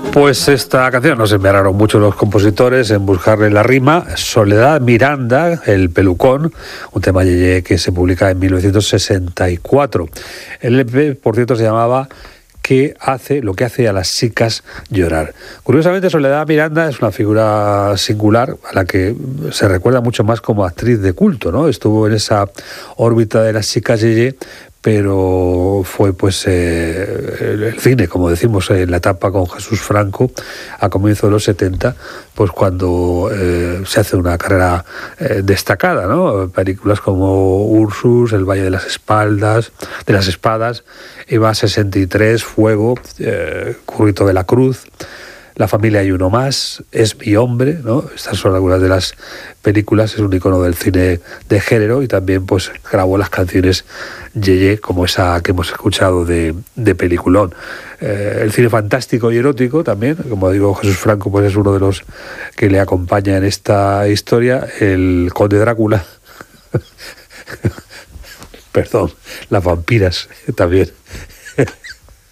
Pues esta canción nos enviaron mucho los compositores en buscarle la rima. Soledad Miranda, El Pelucón, un tema Yeye que se publica en 1964. El EP, por cierto, se llamaba Lo que hace a las chicas llorar. Curiosamente, Soledad Miranda es una figura singular a la que se recuerda mucho más como actriz de culto, ¿no? Estuvo en esa órbita de las chicas Yeye, pero fue pues el cine, como decimos, en la etapa con Jesús Franco a comienzos de los 70, pues cuando se hace una carrera destacada, ¿no? Películas como Ursus, El Valle de las Espadas, Eva 63, Fuego, Currito de la Cruz, La familia y uno más, Es mi hombre, ¿no? Estas son algunas de las películas, es un icono del cine de género y también pues grabó las canciones Yeye, como esa que hemos escuchado de peliculón. El cine fantástico y erótico también, como digo, Jesús Franco pues es uno de los que le acompaña en esta historia. El Conde Drácula, perdón, las vampiras también